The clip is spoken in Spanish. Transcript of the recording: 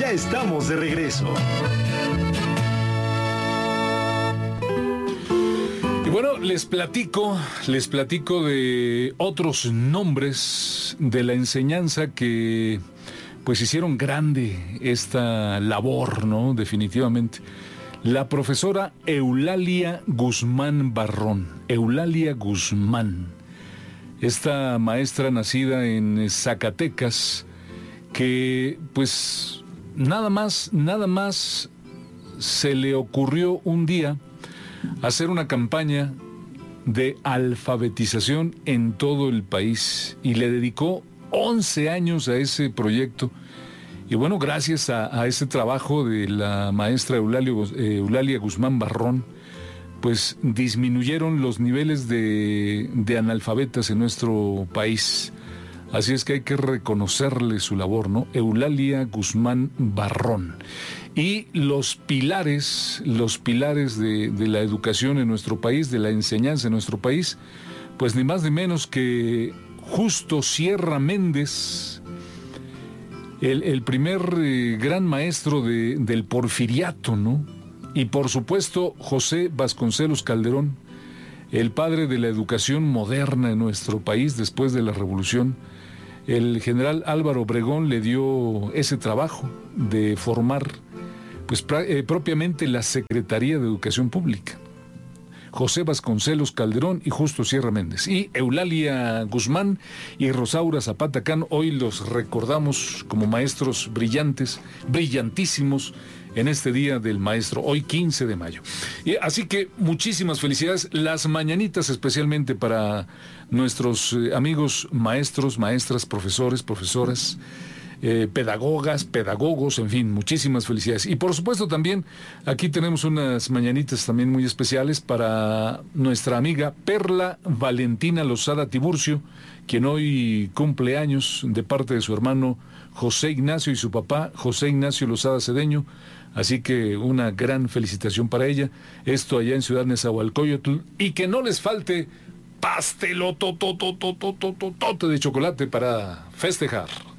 Ya estamos de regreso. Y bueno, les platico de otros nombres de la enseñanza que pues hicieron grande esta labor, ¿no? Definitivamente. La profesora Eulalia Guzmán Barrón. Eulalia Guzmán. Esta maestra nacida en Zacatecas, que pues nada más se le ocurrió un día hacer una campaña de alfabetización en todo el país y le dedicó 11 años a ese proyecto. Y bueno, gracias a ese trabajo de la maestra Eulalia Guzmán Barrón, pues disminuyeron los niveles de analfabetas en nuestro país. Así es que hay que reconocerle su labor, ¿no? Eulalia Guzmán Barrón. Y los pilares de la educación en nuestro país, de la enseñanza en nuestro país, pues ni más ni menos que Justo Sierra Méndez, el primer gran maestro del porfiriato, ¿no? Y por supuesto José Vasconcelos Calderón, el padre de la educación moderna en nuestro país después de la Revolución. El general Álvaro Obregón le dio ese trabajo de formar pues propiamente la Secretaría de Educación Pública. José Vasconcelos Calderón y Justo Sierra Méndez. Y Eulalia Guzmán y Rosaura Zapata Cano, hoy los recordamos como maestros brillantes, brillantísimos, en este Día del Maestro, hoy 15 de mayo. Y así que muchísimas felicidades, las mañanitas especialmente para nuestros amigos maestros, maestras, profesores, profesoras, pedagogas, pedagogos, en fin, muchísimas felicidades. Y por supuesto también aquí tenemos unas mañanitas también muy especiales para nuestra amiga Perla Valentina Lozada Tiburcio, quien hoy cumple años de parte de su hermano José Ignacio y su papá José Ignacio Lozada Cedeño. Así que una gran felicitación para ella. Esto allá en Ciudad Nezahualcóyotl. Y que no les falte pastelototototototote de chocolate para festejar.